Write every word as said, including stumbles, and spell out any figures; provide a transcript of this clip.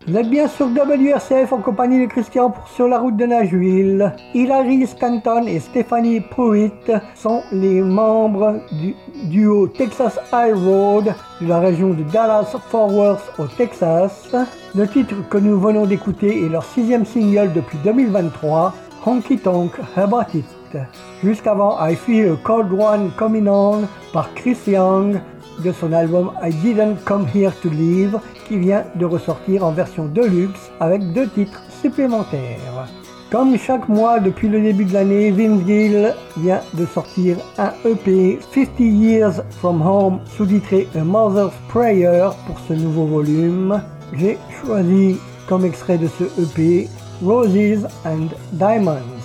Vous êtes bien sur W R C F en compagnie de Christian pour Sur la route de Nashville. Hilary Scanton et Stephanie Pruitt sont les membres du duo Texas High Road de la région de Dallas-Fort Worth au Texas. Le titre que nous venons d'écouter est leur sixième single depuis deux mille vingt-trois, Honky Tonk About It. Jusqu'avant I Feel a Cold One Coming On par Chris Young de son album I Didn't Come Here to Live qui vient de ressortir en version deluxe avec deux titres supplémentaires. Comme chaque mois depuis le début de l'année, Vince Gill vient de sortir un E P fifty Years From Home sous-titré A Mother's Prayer pour ce nouveau volume. J'ai choisi comme extrait de ce E P Roses and Diamonds.